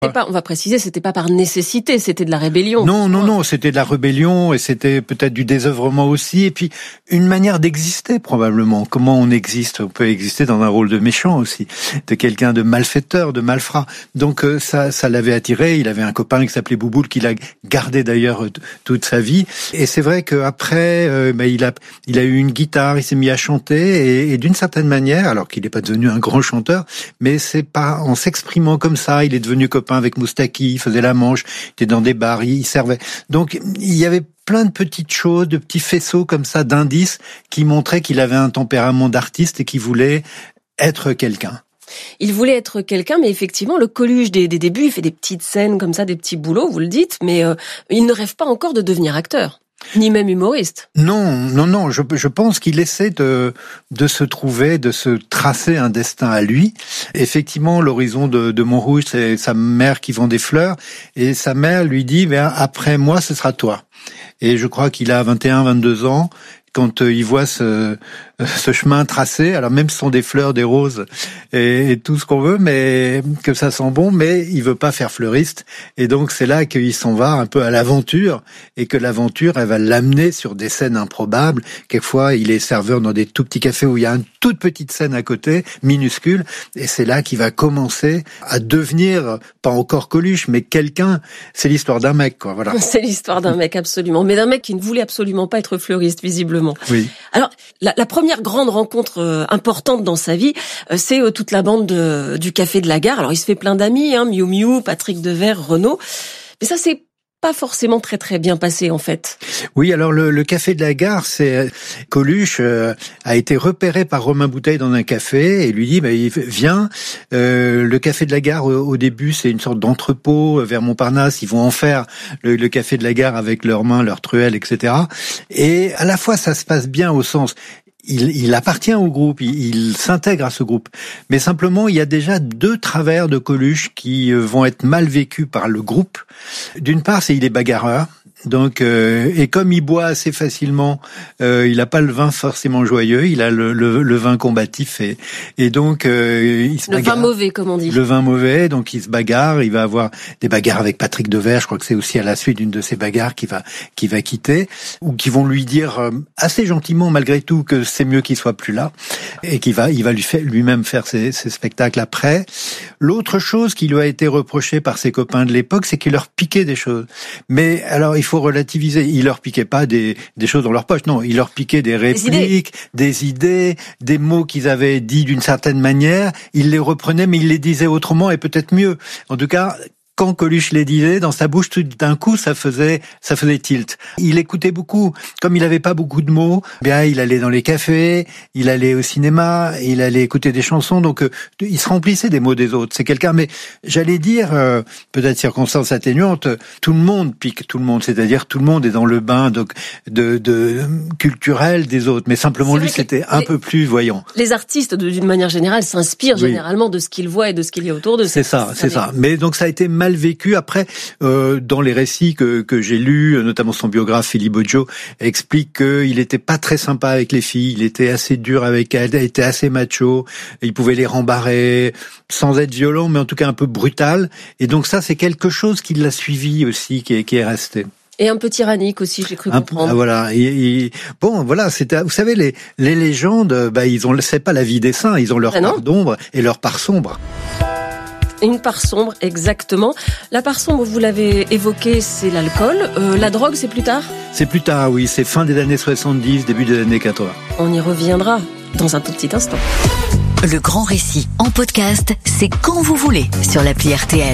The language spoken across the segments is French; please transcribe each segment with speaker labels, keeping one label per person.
Speaker 1: On va préciser, c'était pas par nécessité, c'était de la rébellion.
Speaker 2: Non, c'était de la rébellion et c'était peut-être du désœuvrement aussi, et puis une manière d'exister probablement. Comment on existe? On peut exister dans un rôle de méchant aussi, de quelqu'un de malfaiteur, de malfrat. Donc ça l'avait attiré. Il avait un copain qui s'appelait Bouboule, qu'il a gardé d'ailleurs toute sa vie. Et c'est vrai qu'après, il a eu une guitare, il s'est mis à chanter, et d'une certaine manière, alors qu'il n'est pas devenu un grand chanteur, mais c'est pas en s'exprimant comme ça, il est devenu copain avec Moustaki, il faisait la manche, il était dans des bars, il servait. Donc il y avait plein de petites choses, de petits faisceaux comme ça, d'indices qui montraient qu'il avait un tempérament d'artiste et qu'il voulait être quelqu'un.
Speaker 1: Il voulait être quelqu'un, mais effectivement, le Coluche des débuts, il fait des petites scènes comme ça, des petits boulots, vous le dites, mais il ne rêve pas encore de devenir acteur. Ni même humoriste.
Speaker 2: Non. Je pense qu'il essaie de se trouver, de se tracer un destin à lui. Effectivement, l'horizon de Montrouge, c'est sa mère qui vend des fleurs, et sa mère lui dit, après moi, ce sera toi. Et je crois qu'il a 21, 22 ans. Quand il voit ce chemin tracé, alors même si ce sont des fleurs, des roses et tout ce qu'on veut, mais que ça sent bon, mais il veut pas faire fleuriste, et donc c'est là qu'il s'en va un peu à l'aventure, et que l'aventure, elle va l'amener sur des scènes improbables. Quelquefois, il est serveur dans des tout petits cafés où il y a une toute petite scène à côté, minuscule, et c'est là qu'il va commencer à devenir, pas encore Coluche, mais quelqu'un. C'est l'histoire d'un mec, quoi, voilà.
Speaker 1: C'est l'histoire d'un mec, absolument, mais d'un mec qui ne voulait absolument pas être fleuriste, visiblement.
Speaker 2: Oui.
Speaker 1: Alors, la première grande rencontre importante dans sa vie, c'est toute la bande du Café de la Gare. Alors, il se fait plein d'amis, Miu Miu, Patrick Devers, Renaud. Mais ça, c'est pas forcément très très bien passé, en fait.
Speaker 2: Oui, alors le Café de la Gare, c'est Coluche a été repéré par Romain Bouteille dans un café et lui dit viens. Le Café de la Gare au début, c'est une sorte d'entrepôt vers Montparnasse. Ils vont en faire le Café de la Gare avec leurs mains, leurs truelles, etc. Et à la fois, ça se passe bien au sens. Il appartient au groupe, il s'intègre à ce groupe. Mais simplement, il y a déjà deux travers de Coluche qui vont être mal vécus par le groupe. D'une part, c'est il est bagarreur. Donc, et comme il boit assez facilement, il n'a pas le vin forcément joyeux, il a le vin combatif, et donc il se bagarre.
Speaker 1: Le vin mauvais, comme on dit.
Speaker 2: Le vin mauvais, donc il se bagarre, il va avoir des bagarres avec Patrick Devers, je crois que c'est aussi à la suite d'une de ces bagarres qu'il va quitter, ou qui vont lui dire assez gentiment malgré tout que c'est mieux qu'il soit plus là, et il va lui-même faire ses spectacles après. L'autre chose qui lui a été reprochée par ses copains de l'époque, c'est qu'il leur piquait des choses. Mais alors, il faut relativiser. Il leur piquait pas des choses dans leur poche. Non, il leur piquait des répliques, des idées, des mots qu'ils avaient dit d'une certaine manière. Il les reprenait, mais il les disait autrement et peut-être mieux. En tout cas, quand Coluche les disait, dans sa bouche, tout d'un coup, ça faisait tilt. Il écoutait beaucoup. Comme il avait pas beaucoup de mots, bien, il allait dans les cafés, il allait au cinéma, il allait écouter des chansons, donc il se remplissait des mots des autres. C'est quelqu'un, mais j'allais dire, peut-être circonstance atténuante, tout le monde pique tout le monde, c'est-à-dire tout le monde est dans le bain de culturel des autres, mais simplement lui, c'était un peu plus voyant.
Speaker 1: Les artistes, d'une manière générale, s'inspirent généralement de ce qu'ils voient et de ce qu'il y a autour d'eux.
Speaker 2: C'est ça. Mais donc ça a été mal vécu. Après, dans les récits que j'ai lus, notamment son biographe Philippe Boggio explique qu'il était pas très sympa avec les filles, il était assez dur avec elles, il était assez macho, il pouvait les rembarrer sans être violent, mais en tout cas un peu brutal. Et donc ça, c'est quelque chose qui l'a suivi aussi, qui est resté.
Speaker 1: Et un peu tyrannique aussi, j'ai cru comprendre.
Speaker 2: Voilà. Bon, voilà, c'était, vous savez, les légendes, c'est pas la vie des saints, ils ont leur part d'ombre et leur part sombre.
Speaker 1: Une part sombre, exactement. La part sombre, vous l'avez évoqué, c'est l'alcool. La drogue, c'est plus tard ?
Speaker 2: C'est plus tard, oui. C'est fin des années 70, début des années 80.
Speaker 1: On y reviendra dans un tout petit instant.
Speaker 3: Le grand récit en podcast, c'est quand vous voulez sur l'appli RTL.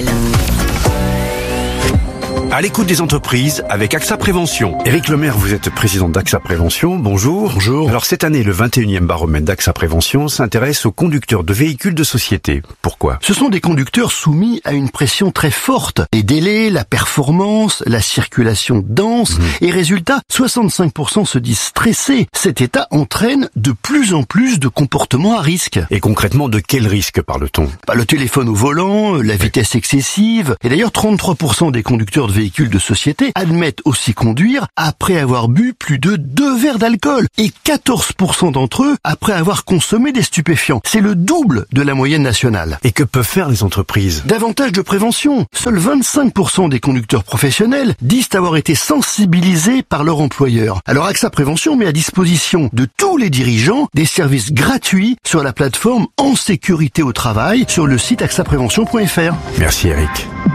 Speaker 4: À l'écoute des entreprises avec AXA Prévention. Éric Lemaire, vous êtes président d'AXA Prévention. Bonjour.
Speaker 5: Bonjour.
Speaker 4: Alors cette année, le 21e baromètre d'AXA Prévention s'intéresse aux conducteurs de véhicules de société. Pourquoi ?
Speaker 5: Ce sont des conducteurs soumis à une pression très forte. Les délais, la performance, la circulation dense. Et résultat, 65% se disent stressés. Cet état entraîne de plus en plus de comportements à risque.
Speaker 4: Et concrètement, de quel risque parle-t-on ?
Speaker 5: Le téléphone au volant, la vitesse excessive. Et d'ailleurs, 33% des conducteurs de véhicule de société admettent aussi conduire après avoir bu plus de 2 verres d'alcool et 14% d'entre eux après avoir consommé des stupéfiants. C'est le double de la moyenne nationale.
Speaker 4: Et que peuvent faire les entreprises?
Speaker 5: Davantage de prévention. Seuls 25% des conducteurs professionnels disent avoir été sensibilisés par leur employeur. Alors AXA Prévention met à disposition de tous les dirigeants des services gratuits sur la plateforme En Sécurité au Travail sur le site axaprévention.fr.
Speaker 4: Merci Eric.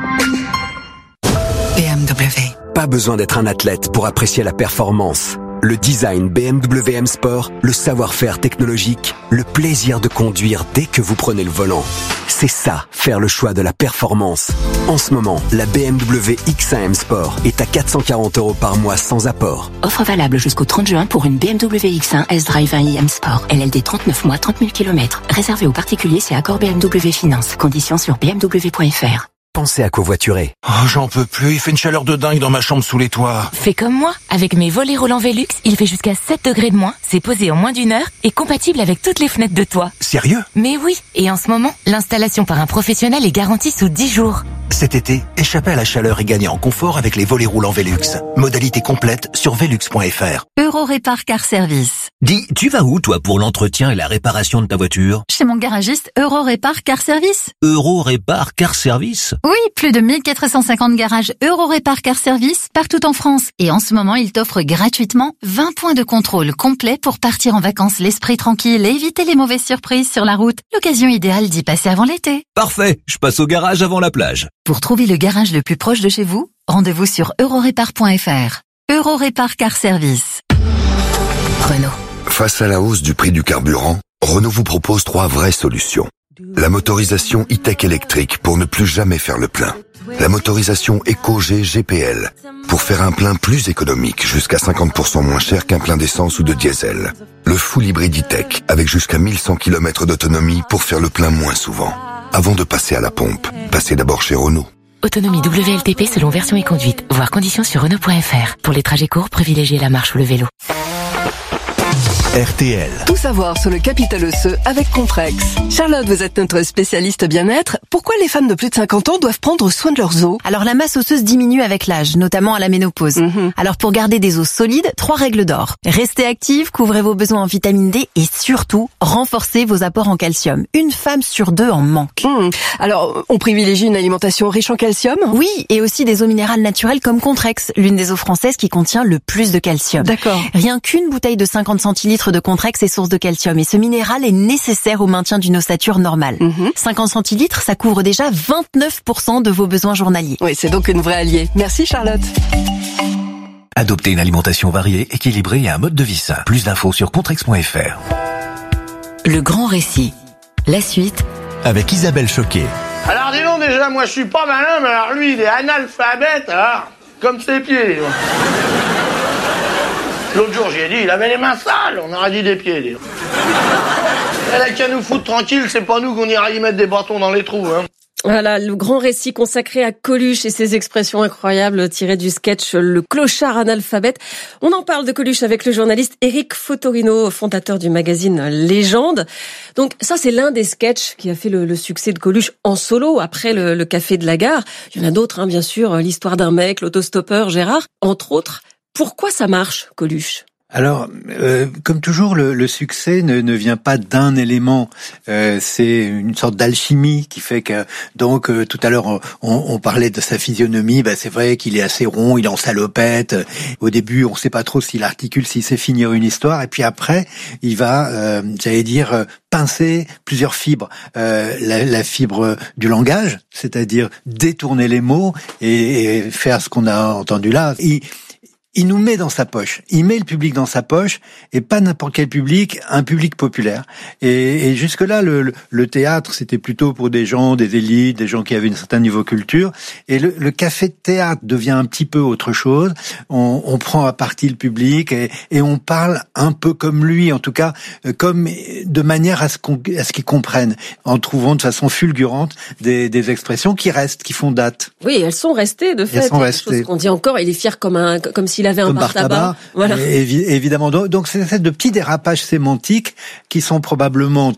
Speaker 6: BMW. Pas besoin d'être un athlète pour apprécier la performance. Le design BMW M Sport, le savoir-faire technologique, le plaisir de conduire dès que vous prenez le volant. C'est ça, faire le choix de la performance. En ce moment, la BMW X1 M Sport est à 440 € par mois sans apport.
Speaker 7: Offre valable jusqu'au 30 juin pour une BMW X1 S-Drive 1i M Sport. LLD 39 mois, 30 000 km. Réservé aux particuliers, c'est accord BMW Finance. Conditions sur bmw.fr.
Speaker 6: Pensez à covoiturer.
Speaker 8: Oh, j'en peux plus, il fait une chaleur de dingue dans ma chambre sous les toits.
Speaker 9: Fais comme moi, avec mes volets roulants Velux, il fait jusqu'à 7 degrés de moins, c'est posé en moins d'1 heure et compatible avec toutes les fenêtres de toit.
Speaker 8: Sérieux?
Speaker 9: Mais oui, et en ce moment, l'installation par un professionnel est garantie sous 10 jours.
Speaker 8: Cet été, échappez à la chaleur et gagnez en confort avec les volets roulants Velux. Modalité complète sur velux.fr.
Speaker 3: Eurorépar Car Service.
Speaker 10: Dis, tu vas où toi pour l'entretien et la réparation de ta voiture?
Speaker 3: Chez mon garagiste Eurorépar Car Service.
Speaker 10: Eurorépar Car Service?
Speaker 3: Oui, plus de 1450 garages Eurorépar Car Service partout en France. Et en ce moment, il t'offre gratuitement 20 points de contrôle complets pour partir en vacances l'esprit tranquille et éviter les mauvaises surprises sur la route. L'occasion idéale d'y passer avant l'été.
Speaker 10: Parfait, je passe au garage avant la plage.
Speaker 3: Pour trouver le garage le plus proche de chez vous, rendez-vous sur eurorépar.fr. Eurorépar Car Service.
Speaker 9: Renault.
Speaker 11: Face à la hausse du prix du carburant, Renault vous propose 3 vraies solutions. La motorisation e-tech électrique pour ne plus jamais faire le plein. La motorisation EcoG GPL pour faire un plein plus économique, jusqu'à 50% moins cher qu'un plein d'essence ou de diesel. Le full hybride e-tech avec jusqu'à 1100 km d'autonomie pour faire le plein moins souvent. Avant de passer à la pompe, passez d'abord chez Renault.
Speaker 9: Autonomie WLTP selon version et conduite. Voir conditions sur Renault.fr. Pour les trajets courts, privilégiez la marche ou le vélo.
Speaker 4: RTL.
Speaker 12: Tout savoir sur le capital osseux avec Comprex. Charlotte, vous êtes notre spécialiste bien-être. Pourquoi les femmes de plus de 50 ans doivent prendre soin de leurs os?
Speaker 13: Alors la masse osseuse diminue avec l'âge, notamment à la ménopause. Alors pour garder des os solides, 3 règles d'or. Restez active, couvrez vos besoins en vitamine D et surtout, renforcez vos apports en calcium. Une femme sur 2 en manque.
Speaker 12: Alors, on privilégie une alimentation riche en calcium?
Speaker 13: Oui, et aussi des eaux minérales naturelles comme Contrex, l'une des eaux françaises qui contient le plus de calcium.
Speaker 12: D'accord.
Speaker 13: Rien qu'une bouteille de 50 centilitres de Contrex est source de calcium et ce minéral est nécessaire au maintien d'une ossature normale. 50 centilitres, ça couvre déjà 29% de vos besoins journaliers.
Speaker 12: Oui, c'est donc une vraie alliée. Merci Charlotte.
Speaker 10: Adoptez une alimentation variée, équilibrée et un mode de vie sain. Plus d'infos sur contrex.fr.
Speaker 3: Le grand récit. La suite.
Speaker 10: Avec Isabelle Choquet.
Speaker 14: Alors dis donc déjà, moi je suis pas malin, mais alors lui il est analphabète, alors, comme ses pieds. L'autre jour, j'ai dit, il avait les mains sales, on aurait dit des pieds. Elle a qu'à nous foutre tranquille, c'est pas nous qu'on ira y mettre des bâtons dans les trous. Hein.
Speaker 1: Voilà, le grand récit consacré à Coluche et ses expressions incroyables tirées du sketch Le clochard analphabète. On en parle de Coluche avec le journaliste Éric Fotorino, fondateur du magazine Légende. Donc ça, c'est l'un des sketchs qui a fait le succès de Coluche en solo après le Café de la Gare. Il y en a d'autres, bien sûr, l'histoire d'un mec, l'autostoppeur Gérard, entre autres. Pourquoi ça marche, Coluche ?
Speaker 2: Alors, comme toujours, le succès ne vient pas d'un élément. C'est une sorte d'alchimie qui fait que, donc, tout à l'heure, on parlait de sa physionomie. C'est vrai qu'il est assez rond, il est en salopette. Au début, on sait pas trop s'il articule, s'il sait finir une histoire. Et puis après, il va, pincer plusieurs fibres. La fibre du langage, c'est-à-dire détourner les mots et faire ce qu'on a entendu là. Il nous met dans sa poche. Il met le public dans sa poche et pas n'importe quel public, un public populaire. Et jusque-là, le théâtre, c'était plutôt pour des gens, des élites, des gens qui avaient un certain niveau culture. Et le café de théâtre devient un petit peu autre chose. On prend à partie le public et on parle un peu comme lui, en tout cas, comme de manière à ce qu'ils comprennent, en trouvant de façon fulgurante des expressions qui restent, qui font date.
Speaker 1: Oui, elles sont restées de fait.
Speaker 2: Elles sont restées.
Speaker 1: On dit encore, il est fier comme s'il qu'il avait un bar tabac. Voilà.
Speaker 2: Évidemment. Donc c'est de petits dérapages sémantiques qui sont probablement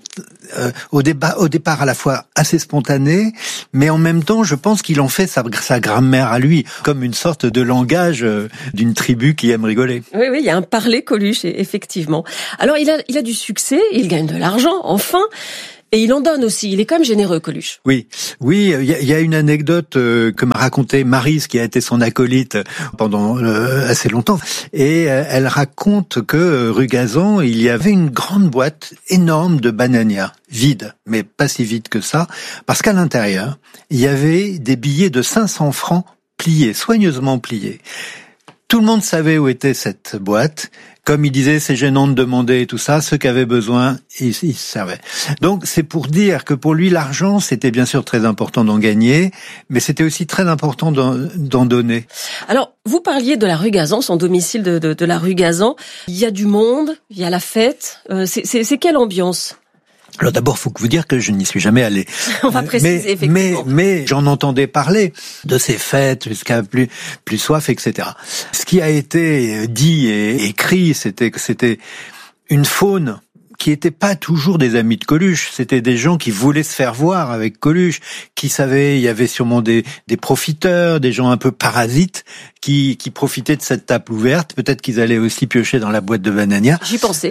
Speaker 2: au départ à la fois assez spontanés, mais en même temps, je pense qu'il en fait sa grammaire à lui, comme une sorte de langage d'une tribu qui aime rigoler.
Speaker 1: Oui, il y a un parler Coluche, effectivement. Alors il a du succès, il gagne de l'argent, enfin. Et il en donne aussi, il est quand même généreux, Coluche.
Speaker 2: Oui, il y a une anecdote que m'a racontée Maryse, qui a été son acolyte pendant assez longtemps, et elle raconte que rue Gazan, il y avait une grande boîte énorme de banania, vide, mais pas si vide que ça, parce qu'à l'intérieur, il y avait des billets de 500 francs pliés, soigneusement pliés. Tout le monde savait où était cette boîte. Comme il disait, c'est gênant de demander et tout ça. Ceux qui avaient besoin, ils se servaient. Donc, c'est pour dire que pour lui, l'argent, c'était bien sûr très important d'en gagner, mais c'était aussi très important d'en donner.
Speaker 1: Alors, vous parliez de la rue Gazan, son domicile de la rue Gazan. Il y a du monde, il y a la fête. C'est quelle ambiance ?
Speaker 2: Alors d'abord, faut vous dire que je n'y suis jamais allé.
Speaker 1: On va préciser, effectivement.
Speaker 2: Mais j'en entendais parler de ces fêtes jusqu'à plus soif, etc. Ce qui a été dit et écrit, c'était que c'était une faune qui étaient pas toujours des amis de Coluche. C'était des gens qui voulaient se faire voir avec Coluche, qui savaient, il y avait sûrement des profiteurs, des gens un peu parasites qui profitaient de cette table ouverte. Peut-être qu'ils allaient aussi piocher dans la boîte de banania.
Speaker 1: J'y pensais.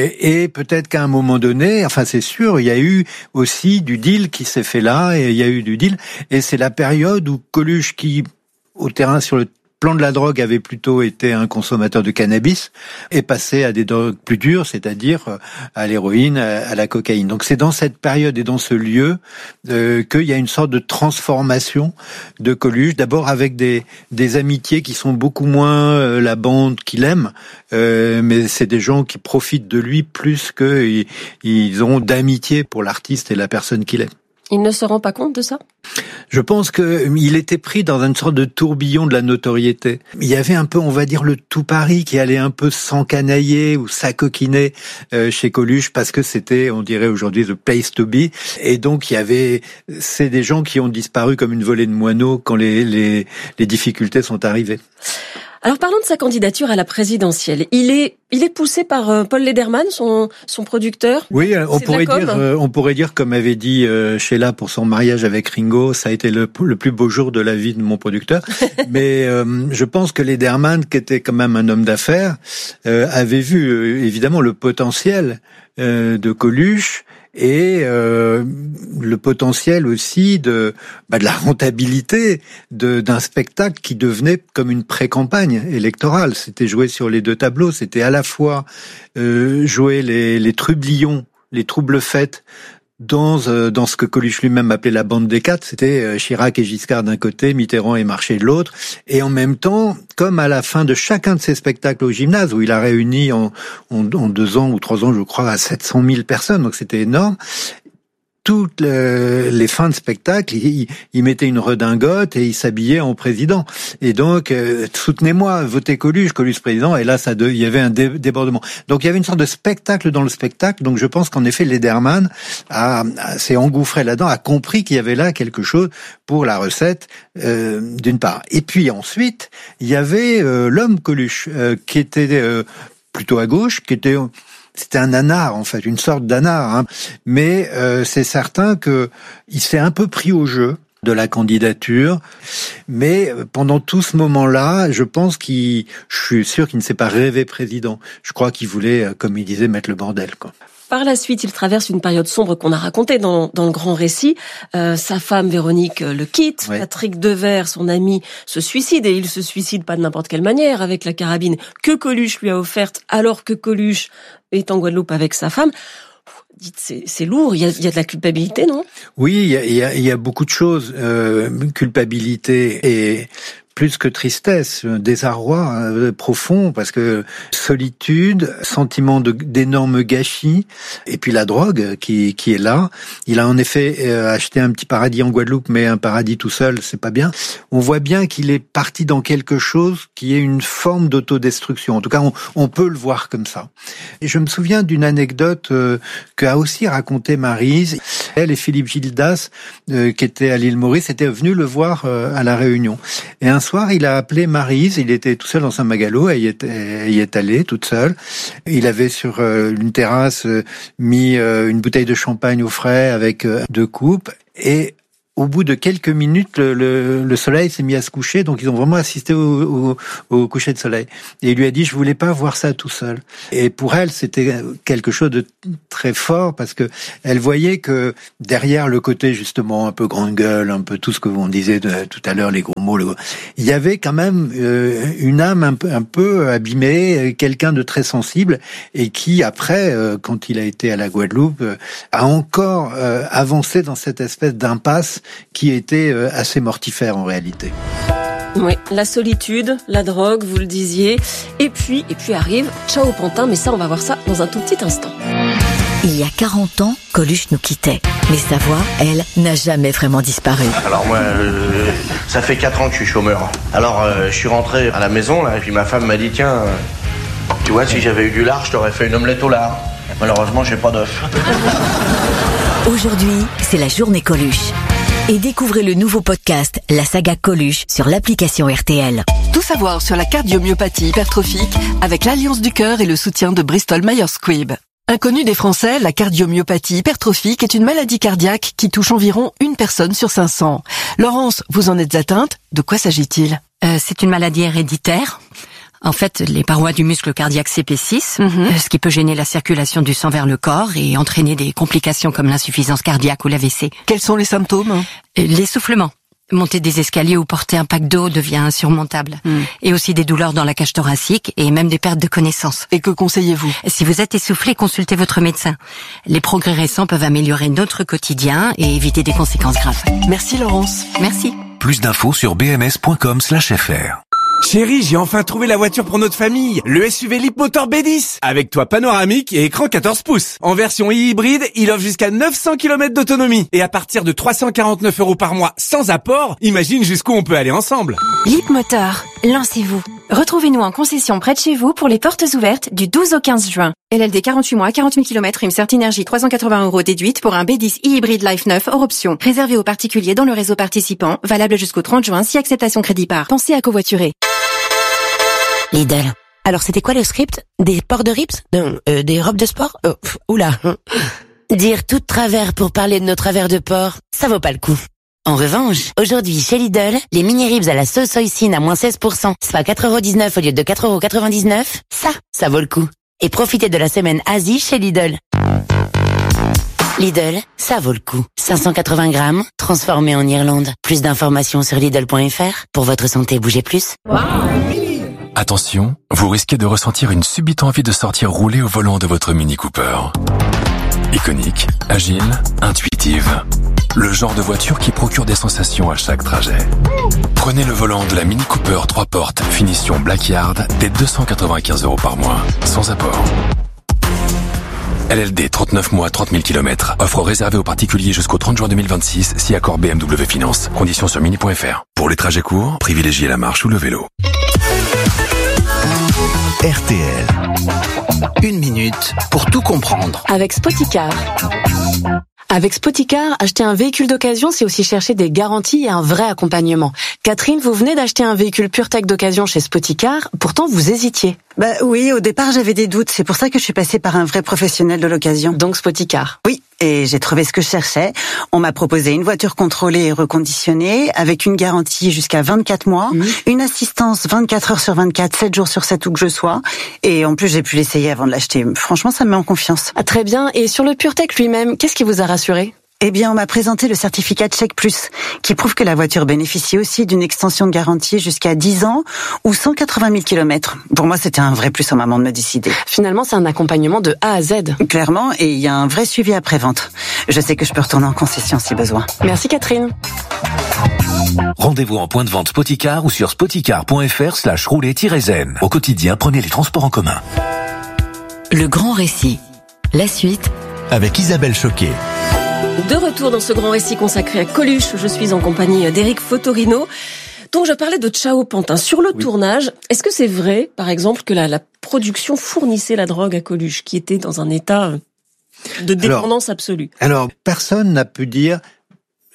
Speaker 2: Et peut-être qu'à un moment donné, enfin c'est sûr, il y a eu aussi du deal qui s'est fait là, et il y a eu du deal. Et c'est la période où Coluche, qui au terrain sur le plan de la drogue avait plutôt été un consommateur de cannabis, est passé à des drogues plus dures, c'est-à-dire à l'héroïne, à la cocaïne. Donc c'est dans cette période et dans ce lieu qu'il y a une sorte de transformation de Coluche, d'abord avec des amitiés qui sont beaucoup moins la bande qu'il aime, mais c'est des gens qui profitent de lui plus qu'ils ont d'amitié pour l'artiste et la personne qu'il est.
Speaker 1: Il ne se rend pas compte de ça ?
Speaker 2: Je pense qu'il était pris dans une sorte de tourbillon de la notoriété. Il y avait un peu, on va dire, le tout Paris qui allait un peu s'encanailler ou s'acoquiner chez Coluche, parce que c'était, on dirait aujourd'hui, the place to be. Et donc, c'est des gens qui ont disparu comme une volée de moineaux quand les difficultés sont arrivées.
Speaker 1: Alors parlons de sa candidature à la présidentielle. Il est poussé par Paul Lederman, son producteur.
Speaker 2: Oui, on pourrait dire, comme avait dit Sheila pour son mariage avec Ringo, ça a été le plus beau jour de la vie de mon producteur. Mais je pense que Lederman, qui était quand même un homme d'affaires, avait vu évidemment le potentiel de Coluche. Et le potentiel aussi de la rentabilité d'un spectacle qui devenait comme une pré-campagne électorale. C'était joué sur les deux tableaux. C'était à la fois jouer les trublions, les troubles-fêtes dans ce que Coluche lui-même appelait la bande des quatre. C'était Chirac et Giscard d'un côté, Mitterrand et Marchais de l'autre. Et en même temps, comme à la fin de chacun de ses spectacles au gymnase, où il a réuni en 2 ans ou 3 ans, je crois, à 700 000 personnes, donc c'était énorme, toutes les fins de spectacle, il mettait une redingote et il s'habillait en président. Et donc, soutenez-moi, votez Coluche président. Et là, il y avait un débordement. Donc, il y avait une sorte de spectacle dans le spectacle. Donc, je pense qu'en effet, Lederman s'est engouffré là-dedans, a compris qu'il y avait là quelque chose pour la recette, d'une part. Et puis ensuite, il y avait l'homme Coluche, qui était plutôt à gauche, c'était un nanar, en fait, une sorte d'anaar, hein. Mais c'est certain que il s'est un peu pris au jeu de la candidature, mais pendant tout ce moment-là, je suis sûr qu'il ne s'est pas rêvé président. Je crois qu'il voulait, comme il disait, mettre le bordel, quoi.
Speaker 1: Par la suite, il traverse une période sombre qu'on a racontée dans le grand récit. Sa femme Véronique le quitte. Ouais. Patrick Devers, son ami, se suicide, et il se suicide pas de n'importe quelle manière, avec la carabine que Coluche lui a offerte, alors que Coluche est en Guadeloupe avec sa femme. Dites, c'est lourd. Il y a de la culpabilité, non ?
Speaker 2: Oui, il y a beaucoup de choses. Culpabilité et plus que tristesse, désarroi profond, parce que solitude, sentiment d'énorme gâchis, et puis la drogue qui est là. Il a en effet acheté un petit paradis en Guadeloupe, mais un paradis tout seul, c'est pas bien. On voit bien qu'il est parti dans quelque chose qui est une forme d'autodestruction. En tout cas, on peut le voir comme ça. Et je me souviens d'une anecdote qu'a aussi racontée Maryse. Elle et Philippe Gildas, qui étaient à l'île Maurice, étaient venus le voir à La Réunion. Et un soir, il a appelé Maryse. Il était tout seul dans Saint-Magalo. Elle y est allée toute seule. Il avait sur une terrasse mis une bouteille de champagne au frais avec 2 coupes. Et au bout de quelques minutes, le soleil s'est mis à se coucher, donc ils ont vraiment assisté au coucher de soleil. Et il lui a dit, je voulais pas voir ça tout seul. Et pour elle, c'était quelque chose de très fort, parce que elle voyait que derrière le côté justement un peu grande gueule, un peu tout ce que vous disiez tout à l'heure, les gros mots, il y avait quand même une âme un peu abîmée, quelqu'un de très sensible, et qui après, quand il a été à la Guadeloupe, a encore avancé dans cette espèce d'impasse qui était assez mortifère en réalité.
Speaker 1: Oui, la solitude, la drogue, vous le disiez, et puis arrive Ciao Pantin, mais ça on va voir ça dans un tout petit instant.
Speaker 15: Il y a 40 ans, Coluche nous quittait. Mais sa voix, elle, n'a jamais vraiment disparu.
Speaker 14: Alors moi, ça fait 4 ans que je suis chômeur. Alors je suis rentré à la maison, là, et puis ma femme m'a dit, tiens, tu vois, si j'avais eu du lard, je t'aurais fait une omelette au lard. Malheureusement, j'ai pas d'œuf.
Speaker 15: Aujourd'hui, c'est la journée Coluche. Et découvrez le nouveau podcast, la saga Coluche, sur l'application RTL.
Speaker 12: Tout savoir sur la cardiomyopathie hypertrophique avec l'Alliance du Cœur et le soutien de Bristol Myers Squibb. Inconnue des Français, la cardiomyopathie hypertrophique est une maladie cardiaque qui touche environ une personne sur 500. Laurence, vous en êtes atteinte? De quoi s'agit-il?
Speaker 16: C'est une maladie héréditaire. En fait, les parois du muscle cardiaque s'épaississent, ce qui peut gêner la circulation du sang vers le corps et entraîner des complications comme l'insuffisance cardiaque ou l'AVC.
Speaker 12: Quels sont les symptômes?
Speaker 16: L'essoufflement. Monter des escaliers ou porter un pack d'eau devient insurmontable. Et aussi des douleurs dans la cage thoracique et même des pertes de connaissance.
Speaker 12: Et que conseillez-vous?
Speaker 16: Si vous êtes essoufflé, consultez votre médecin. Les progrès récents peuvent améliorer notre quotidien et éviter des conséquences graves.
Speaker 12: Merci Laurence.
Speaker 16: Merci.
Speaker 10: Plus d'infos sur bms.com/fr.
Speaker 17: Chérie, j'ai enfin trouvé la voiture pour notre famille, le SUV Leapmotor B10, avec toit panoramique et écran 14 pouces. En version hybride, il offre jusqu'à 900 km d'autonomie. Et à partir de 349 € par mois sans apport, imagine jusqu'où on peut aller ensemble.
Speaker 18: Leapmotor, lancez-vous. Retrouvez-nous en concession près de chez vous pour les portes ouvertes du 12 au 15 juin. LLD 48 mois, 40 000 km, une Certinergie 380 € déduite pour un B10 e-hybride Life 9 hors option. Réservé aux particuliers dans le réseau participant, valable jusqu'au 30 juin si acceptation crédit par. Pensez à covoiturer.
Speaker 19: Lidl. Alors c'était quoi le script? Des ports de rips? Des robes de sport? Oula. Dire tout de travers pour parler de nos travers de porc, ça vaut pas le coup. En revanche, aujourd'hui chez Lidl, les mini ribs à la sauce hoisin à moins 16%, soit 4,19 € au lieu de 4,99 €, ça vaut le coup. Et profitez de la semaine Asie chez Lidl. Lidl, ça vaut le coup. 580 grammes, transformé en Irlande. Plus d'informations sur Lidl.fr. Pour votre santé, bougez plus.
Speaker 20: Attention, vous risquez de ressentir une subite envie de sortir rouler au volant de votre Mini Cooper. Iconique, agile, intuitive. Le genre de voiture qui procure des sensations à chaque trajet. Prenez le volant de la Mini Cooper 3 portes, finition Blackyard, dès 295 € par mois, sans apport. LLD 39 mois, 30 000 km. Offre réservée aux particuliers jusqu'au 30 juin 2026, si accord BMW Finance. Conditions sur mini.fr. Pour les trajets courts, privilégiez la marche ou le vélo.
Speaker 8: RTL. 1 minute pour tout comprendre.
Speaker 21: Avec Spoticar. Avec Spoticar, acheter un véhicule d'occasion, c'est aussi chercher des garanties et un vrai accompagnement. Catherine, vous venez d'acheter un véhicule PureTech d'occasion chez Spoticar, pourtant vous hésitiez.
Speaker 22: Bah oui, au départ j'avais des doutes, c'est pour ça que je suis passée par un vrai professionnel de l'occasion.
Speaker 21: Donc Spoticar.
Speaker 22: Oui, et j'ai trouvé ce que je cherchais. On m'a proposé une voiture contrôlée et reconditionnée, avec une garantie jusqu'à 24 mois, une assistance 24 heures sur 24, 7 jours sur 7 où que je sois, et en plus j'ai pu l'essayer avant de l'acheter. Franchement, ça me met en confiance.
Speaker 21: Ah, très bien, et sur le PureTech lui-même, qu'est-ce qui vous a rassuré ?
Speaker 22: Eh bien, on m'a présenté le certificat Check Plus, qui prouve que la voiture bénéficie aussi d'une extension de garantie jusqu'à 10 ans ou 180 000 km. Pour moi, c'était un vrai plus au moment de me décider.
Speaker 21: Finalement, c'est un accompagnement de A à Z.
Speaker 22: Clairement, et il y a un vrai suivi après-vente. Je sais que je peux retourner en concession si besoin.
Speaker 21: Merci Catherine.
Speaker 10: Rendez-vous en point de vente Spoticar ou sur spoticar.fr/rouler-zen. Au quotidien, prenez les transports en commun.
Speaker 15: Le grand récit. La suite.
Speaker 8: Avec Isabelle Choquet.
Speaker 1: De retour dans ce grand récit consacré à Coluche, je suis en compagnie d'Éric Fotorino. Donc je parlais de Ciao Pantin. Sur le tournage, est-ce que c'est vrai, par exemple, que la production fournissait la drogue à Coluche, qui était dans un état de dépendance absolue?
Speaker 2: Alors, personne n'a pu dire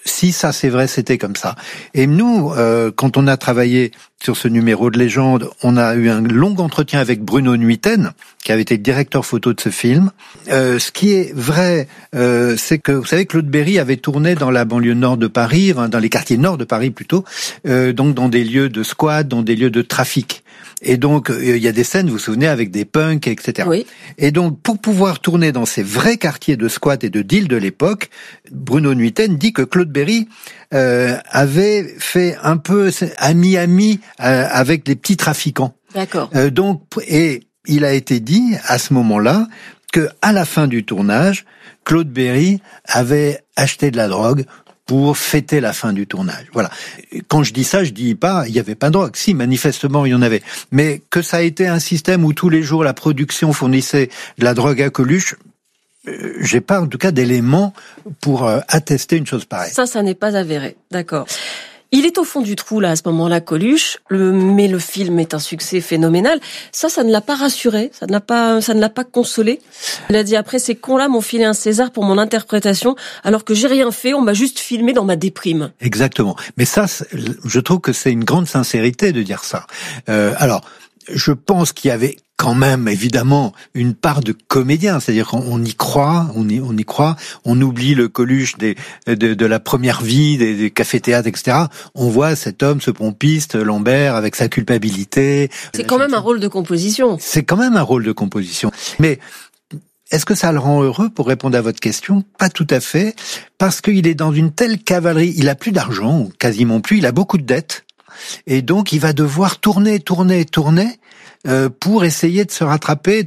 Speaker 2: si ça c'est vrai, c'était comme ça. Et nous, quand on a travaillé sur ce numéro de Légende, on a eu un long entretien avec Bruno Nuiten, qui avait été le directeur photo de ce film. Ce qui est vrai, c'est que, vous savez, Claude Berry avait tourné dans la banlieue nord de Paris, dans les quartiers nord de Paris plutôt, donc dans des lieux de squat, dans des lieux de trafic. Et donc, il y a des scènes, vous vous souvenez, avec des punks, etc.
Speaker 1: Oui.
Speaker 2: Et donc, pour pouvoir tourner dans ces vrais quartiers de squat et de deal de l'époque, Bruno Nuiten dit que Claude Berry avait fait un peu ami-ami avec les petits trafiquants.
Speaker 1: D'accord.
Speaker 2: Donc, et il a été dit, à ce moment-là, que à la fin du tournage, Claude Berry avait acheté de la drogue pour fêter la fin du tournage. Voilà. Quand je dis ça, je dis pas, il y avait pas de drogue. Si, manifestement, il y en avait. Mais que ça a été un système où tous les jours la production fournissait de la drogue à Coluche, j'ai pas, en tout cas, d'éléments pour attester une chose pareille.
Speaker 1: Ça n'est pas avéré. D'accord. Il est au fond du trou, là, à ce moment-là, Coluche, mais le film est un succès phénoménal. Ça ne l'a pas rassuré, ça ne l'a pas consolé. Il a dit après, ces cons-là m'ont filé un César pour mon interprétation, alors que j'ai rien fait, on m'a juste filmé dans ma déprime.
Speaker 2: Exactement. Mais ça, je trouve que c'est une grande sincérité de dire ça. Alors, je pense qu'il y avait quand même, évidemment, une part de comédien, c'est-à-dire qu'on y croit, on oublie le Coluche de la première vie, des cafés-théâtres, etc. On voit cet homme, ce pompiste, Lambert, avec sa culpabilité.
Speaker 1: C'est quand même un rôle de composition.
Speaker 2: C'est quand même un rôle de composition. Mais est-ce que ça le rend heureux, pour répondre à votre question? Pas tout à fait, parce qu'il est dans une telle cavalerie, il a plus d'argent, quasiment plus, il a beaucoup de dettes, et donc il va devoir tourner, pour essayer de se rattraper,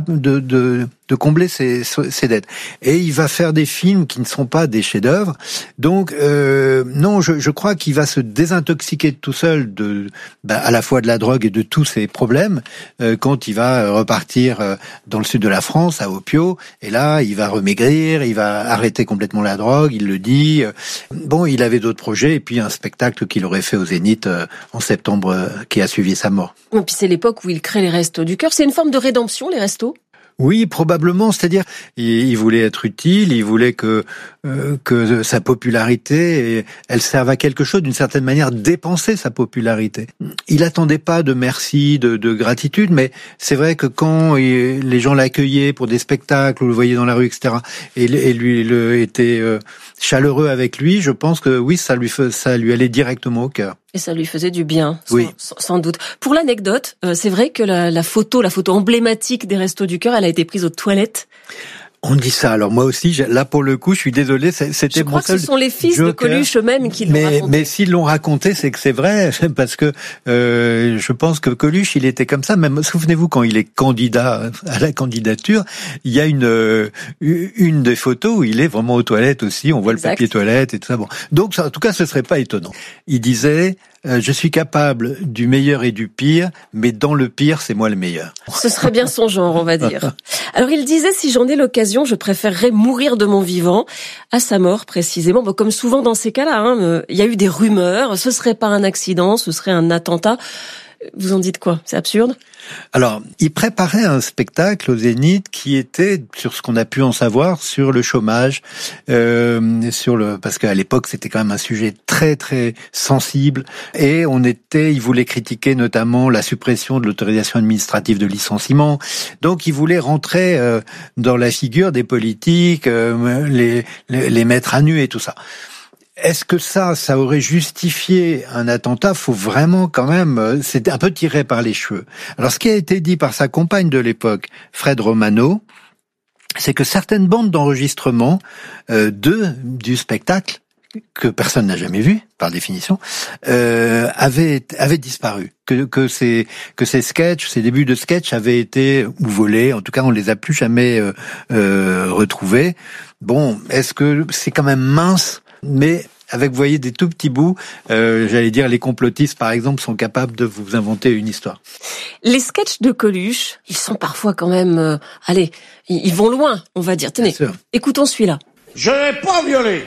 Speaker 2: de combler ses dettes. Et il va faire des films qui ne sont pas des chefs-d'œuvre. Donc non, je crois qu'il va se désintoxiquer tout seul à la fois de la drogue et de tous ses problèmes quand il va repartir dans le sud de la France, à Opio. Et là, il va remaigrir, il va arrêter complètement la drogue. Il le dit. Bon, il avait d'autres projets et puis un spectacle qu'il aurait fait au Zénith en septembre qui a suivi sa mort.
Speaker 1: Et puis c'est l'époque où il crée les Restos du Cœur. C'est une forme de rédemption, les restos?
Speaker 2: Oui, probablement. C'est-à-dire, il voulait être utile, il voulait que sa popularité, elle serve à quelque chose, d'une certaine manière, dépenser sa popularité. Il attendait pas de merci, de gratitude, mais c'est vrai que quand les gens l'accueillaient pour des spectacles, ou le voyaient dans la rue, etc., et lui était chaleureux avec lui, je pense que oui, ça lui allait directement au cœur.
Speaker 1: Et ça lui faisait du bien,
Speaker 2: oui.
Speaker 1: sans doute. Pour l'anecdote, c'est vrai que la photo emblématique des Restos du Cœur, elle a été prise aux toilettes.
Speaker 2: On dit ça. Alors moi aussi, là pour le coup, je suis désolé, c'était mon seul. Je crois
Speaker 1: que ce sont les fils de Coluche eux-mêmes qui l'ont raconté.
Speaker 2: Mais s'ils l'ont raconté, c'est que c'est vrai, parce que je pense que Coluche, il était comme ça. Même souvenez-vous quand il est candidat à la candidature, il y a une des photos où il est vraiment aux toilettes aussi. On voit le papier toilette et tout ça. Bon, donc en tout cas, ce serait pas étonnant. Il disait. Je suis capable du meilleur et du pire, mais dans le pire, c'est moi le meilleur.
Speaker 1: Ce serait bien son genre, on va dire. Alors il disait, si j'en ai l'occasion, je préférerais mourir de mon vivant. À sa mort, précisément. Bon, comme souvent dans ces cas-là, il y a eu des rumeurs. Ce serait pas un accident, ce serait un attentat. Vous en dites quoi? C'est absurde?
Speaker 2: Alors, il préparait un spectacle au Zénith qui était, sur ce qu'on a pu en savoir, sur le chômage, parce qu'à l'époque c'était quand même un sujet très très sensible, et il voulait critiquer notamment la suppression de l'autorisation administrative de licenciement. Donc il voulait rentrer dans la figure des politiques, les mettre à nu et tout ça. Est-ce que ça aurait justifié un attentat? Faut vraiment quand même, c'est un peu tiré par les cheveux. Alors ce qui a été dit par sa compagne de l'époque, Fred Romano, c'est que certaines bandes d'enregistrement du spectacle, que personne n'a jamais vu, par définition, avaient disparu. Que ces sketchs, ces débuts de sketchs avaient été ou volés, en tout cas on les a plus jamais retrouvés. Bon, est-ce que c'est quand même mince? Mais avec, vous voyez, des tout petits bouts, j'allais dire, les complotistes, par exemple, sont capables de vous inventer une histoire.
Speaker 1: Les sketchs de Coluche, ils sont parfois quand même, ils vont loin, on va dire. Tenez, écoutons celui-là.
Speaker 5: Je n'ai pas violé.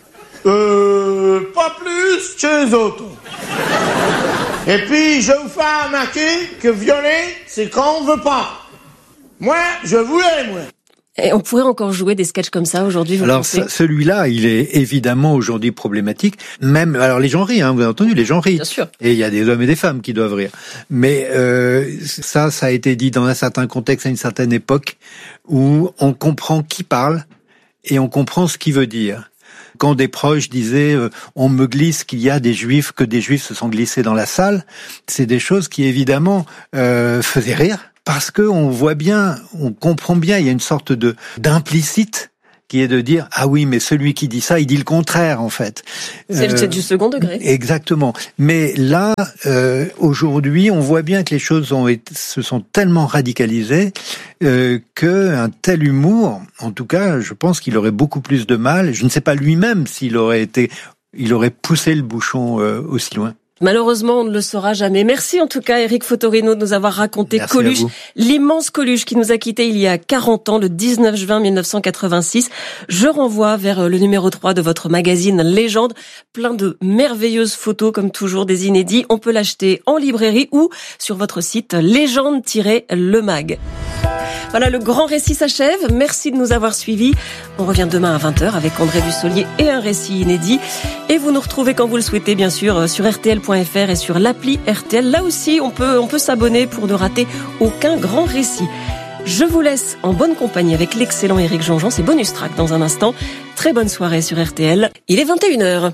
Speaker 5: Pas plus que les autres. Et puis, je vous fais remarquer que violer, c'est quand on veut pas. Moi, je voulais, moi.
Speaker 1: Et on pourrait encore jouer des sketchs comme ça aujourd'hui, vous pensez ?
Speaker 2: Alors celui-là, il est évidemment aujourd'hui problématique. Même, alors les gens rient, vous avez entendu, les gens rient.
Speaker 1: Bien sûr.
Speaker 2: Et il y a des hommes et des femmes qui doivent rire. Mais ça a été dit dans un certain contexte, à une certaine époque, où on comprend qui parle et on comprend ce qu'il veut dire. Quand des proches disaient on me glisse qu'il y a que des juifs se sont glissés dans la salle, c'est des choses qui évidemment faisaient rire. Parce que on voit bien, on comprend bien, il y a une sorte d'implicite qui est de dire ah oui, mais celui qui dit ça, il dit le contraire en fait.
Speaker 1: C'est du second degré.
Speaker 2: Exactement. Mais là, aujourd'hui, on voit bien que les choses se sont tellement radicalisées que un tel humour, en tout cas, je pense qu'il aurait beaucoup plus de mal. Je ne sais pas lui-même s'il aurait poussé le bouchon aussi loin.
Speaker 1: Malheureusement, on ne le saura jamais. Merci en tout cas, Éric Fotorino, de nous avoir raconté
Speaker 2: Merci
Speaker 1: Coluche, l'immense Coluche qui nous a quittés il y a 40 ans, le 19 juin 1986. Je renvoie vers le numéro 3 de votre magazine Légende. Plein de merveilleuses photos, comme toujours, des inédits. On peut l'acheter en librairie ou sur votre site légende-le mag. Voilà, le grand récit s'achève. Merci de nous avoir suivis. On revient demain à 20h avec André Bussolier et un récit inédit. Et vous nous retrouvez quand vous le souhaitez, bien sûr, sur rtl.fr et sur l'appli RTL. Là aussi, on peut s'abonner pour ne rater aucun grand récit. Je vous laisse en bonne compagnie avec l'excellent Éric Jean-Jean. C'est bonus track dans un instant. Très bonne soirée sur RTL. Il est 21h.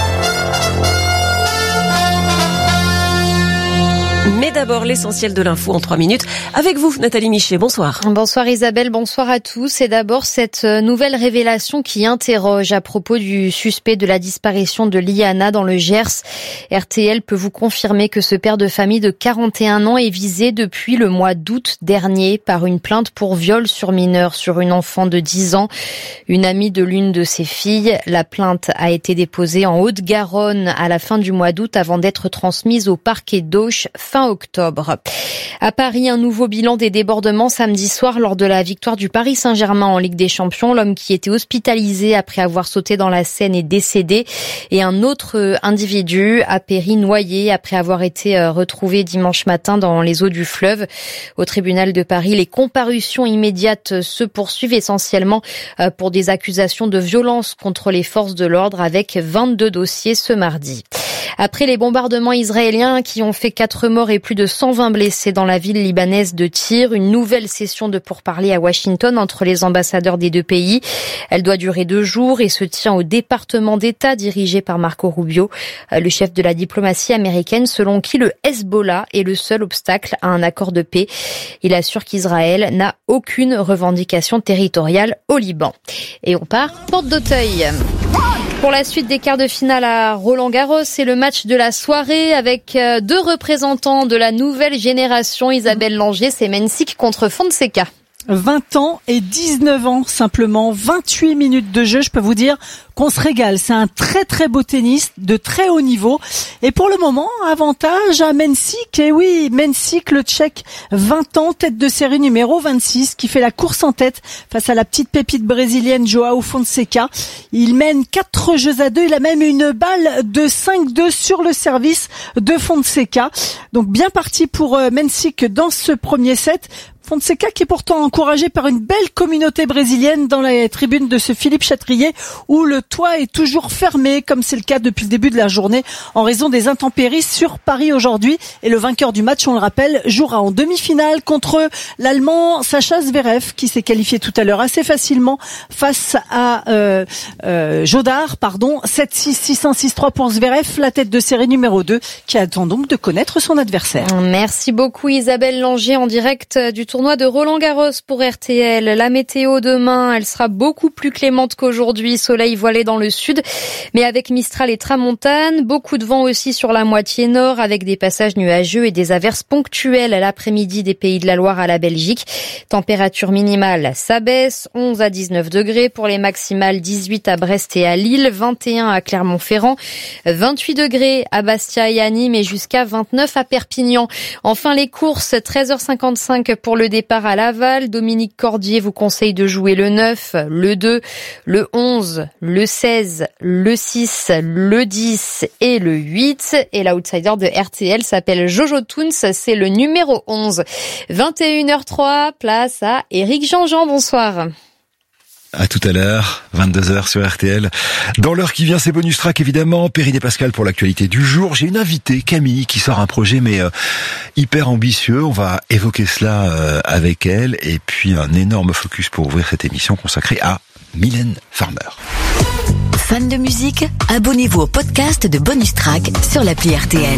Speaker 1: Mais d'abord, l'essentiel de l'info en 3 minutes. Avec vous, Nathalie Michet, bonsoir.
Speaker 6: Bonsoir Isabelle, bonsoir à tous. Et d'abord, cette nouvelle révélation qui interroge à propos du suspect de la disparition de Liana dans le Gers. RTL peut vous confirmer que ce père de famille de 41 ans est visé depuis le mois d'août dernier par une plainte pour viol sur mineur sur une enfant de 10 ans, une amie de l'une de ses filles. La plainte a été déposée en Haute-Garonne à la fin du mois d'août avant d'être transmise au parquet d'Auch fin octobre. À Paris, un nouveau bilan des débordements samedi soir lors de la victoire du Paris Saint-Germain en Ligue des Champions. L'homme qui était hospitalisé après avoir sauté dans la Seine est décédé et un autre individu a péri noyé après avoir été retrouvé dimanche matin dans les eaux du fleuve. Au tribunal de Paris, les comparutions immédiates se poursuivent essentiellement pour des accusations de violence contre les forces de l'ordre avec 22 dossiers ce mardi. Après les bombardements israéliens qui ont fait 4 morts et plus de 120 blessés dans la ville libanaise de Tyr, une nouvelle session de pourparlers à Washington entre les ambassadeurs des deux pays. Elle doit durer 2 jours et se tient au département d'État dirigé par Marco Rubio, le chef de la diplomatie américaine, selon qui le Hezbollah est le seul obstacle à un accord de paix. Il assure qu'Israël n'a aucune revendication territoriale au Liban. Et on part porte d'Auteuil. Pour la suite des quarts de finale à Roland-Garros, c'est le match de la soirée avec 2 représentants de la nouvelle génération. Isabelle Langier, c'est Mensik contre Fonseca.
Speaker 7: 20 ans et 19 ans simplement, 28 minutes de jeu, je peux vous dire qu'on se régale. C'est un très très beau tennis de très haut niveau et pour le moment, avantage à Mensik. Et oui, Mensik, le Tchèque, 20 ans, tête de série numéro 26, qui fait la course en tête face à la petite pépite brésilienne Joao Fonseca. Il mène 4-2. Il a même une balle de 5-2 sur le service de Fonseca. Donc bien parti pour Mensik dans ce premier set. Fonseca qui est pourtant encouragé par une belle communauté brésilienne dans la tribune de ce Philippe Chatrier où le toit est toujours fermé comme c'est le cas depuis le début de la journée en raison des intempéries sur Paris aujourd'hui. Et le vainqueur du match, on le rappelle, jouera en demi-finale contre l'Allemand Sacha Zverev qui s'est qualifié tout à l'heure assez facilement face à Jodar, 7-6, 6-1, 6-3 pour Zverev, la tête de série numéro 2 qui attend donc de connaître son adversaire.
Speaker 6: Merci beaucoup Isabelle Langier en direct du tournoi de Roland-Garros pour RTL. La météo demain, elle sera beaucoup plus clémente qu'aujourd'hui. Soleil voilé dans le sud, mais avec Mistral et Tramontane. Beaucoup de vent aussi sur la moitié nord avec des passages nuageux et des averses ponctuelles à l'après-midi des Pays de la Loire à la Belgique. Température minimale s'abaisse, 11 à 19 degrés pour les maximales, 18 à Brest et à Lille, 21 à Clermont-Ferrand, 28 degrés à Bastia et à Nîmes et jusqu'à 29 à Perpignan. Enfin les courses, 13h55 pour le départ à Laval. Dominique Cordier vous conseille de jouer le 9, le 2, le 11, le 16, le 6, le 10 et le 8. Et l'outsider de RTL s'appelle Jojo Toons, c'est le numéro 11. 21h03, place à Éric Jean-Jean, bonsoir.
Speaker 9: À tout à l'heure, 22h sur RTL. Dans l'heure qui vient, c'est bonus track évidemment. Perrine et Pascal pour l'actualité du jour. J'ai une invitée, Camille, qui sort un projet mais hyper ambitieux. On va évoquer cela avec elle. Et puis un énorme focus pour ouvrir cette émission consacrée à Mylène Farmer.
Speaker 15: Fan de musique? Abonnez-vous au podcast de Bonus Track sur l'appli RTL.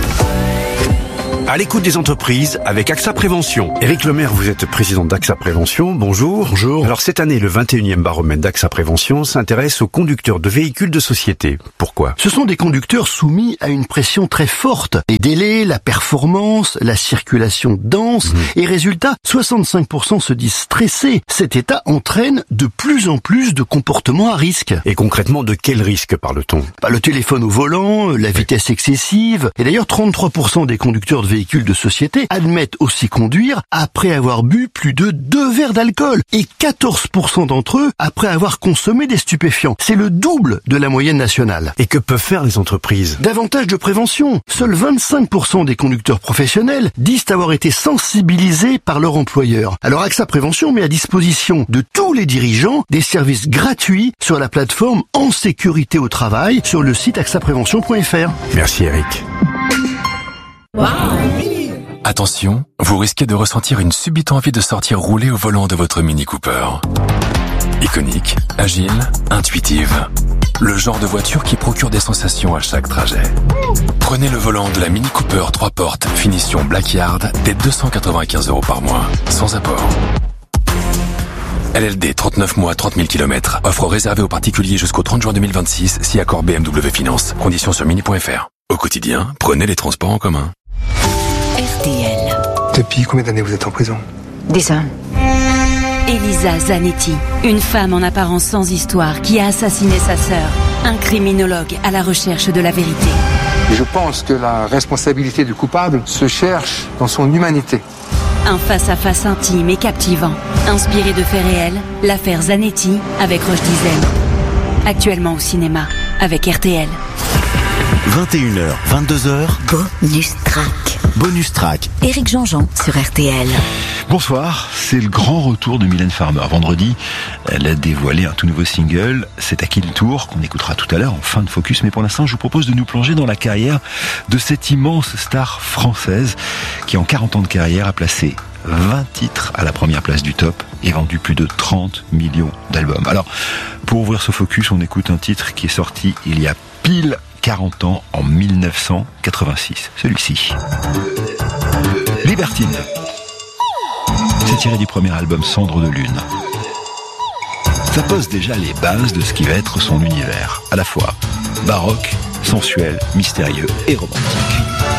Speaker 4: À l'écoute des entreprises avec AXA Prévention. Éric Lemaire, vous êtes président d'AXA Prévention. Bonjour.
Speaker 9: Bonjour.
Speaker 4: Alors cette année, le 21e baromètre d'AXA Prévention s'intéresse aux conducteurs de véhicules de société. Pourquoi ?
Speaker 11: Ce sont des conducteurs soumis à une pression très forte. Les délais, la performance, la circulation dense. Et résultat, 65% se disent stressés. Cet état entraîne de plus en plus de comportements à risque.
Speaker 4: Et concrètement, de quel risque parle-t-on ?
Speaker 11: Le téléphone au volant, la vitesse excessive. Et d'ailleurs, 33% des conducteurs de véhicules de société admettent aussi conduire après avoir bu plus de 2 verres d'alcool et 14% d'entre eux après avoir consommé des stupéfiants. C'est le double de la moyenne nationale.
Speaker 4: Et que peuvent faire les entreprises ?
Speaker 11: Davantage de prévention. Seuls 25% des conducteurs professionnels disent avoir été sensibilisés par leur employeur. Alors AXA Prévention met à disposition de tous les dirigeants des services gratuits sur la plateforme En Sécurité au Travail sur le site axaprévention.fr.
Speaker 4: Merci Eric.
Speaker 20: Attention, vous risquez de ressentir une subite envie de sortir rouler au volant de votre Mini Cooper. Iconique, agile, intuitive. Le genre de voiture qui procure des sensations à chaque trajet. Prenez le volant de la Mini Cooper 3 portes, finition Blackyard, dès 295 € par mois, sans apport. LLD 39 mois, 30 000 km. Offre réservée aux particuliers jusqu'au 30 juin 2026, si accord BMW Finance. Conditions sur mini.fr. Au quotidien, prenez les transports en commun.
Speaker 15: RTL.
Speaker 23: Depuis combien d'années vous êtes en prison ?
Speaker 15: 10 ans.
Speaker 24: Elisa Zanetti, une femme en apparence sans histoire qui a assassiné sa sœur. Un criminologue à la recherche de la vérité.
Speaker 23: Je pense que la responsabilité du coupable se cherche dans son humanité.
Speaker 24: Un face-à-face intime et captivant. Inspiré de faits réels, l'affaire Zanetti avec Roche Dizem. Actuellement au cinéma, avec RTL.
Speaker 8: 21h, 22h.
Speaker 15: Bonus Track.
Speaker 8: Bonus Track.
Speaker 15: Éric Jean-Jean sur RTL.
Speaker 9: Bonsoir, c'est le grand retour de Mylène Farmer. Vendredi, elle a dévoilé un tout nouveau single, C'est à qui le tour, qu'on écoutera tout à l'heure en fin de focus. Mais pour l'instant, je vous propose de nous plonger dans la carrière de cette immense star française qui, en 40 ans de carrière, a placé 20 titres à la première place du top et vendu plus de 30 millions d'albums. Alors, pour ouvrir ce focus, on écoute un titre qui est sorti il y a pile 40 ans, en 1986. Celui-ci. Libertine. C'est tiré du premier album Cendre de Lune. Ça pose déjà les bases de ce qui va être son univers, à la fois baroque, sensuel, mystérieux et romantique.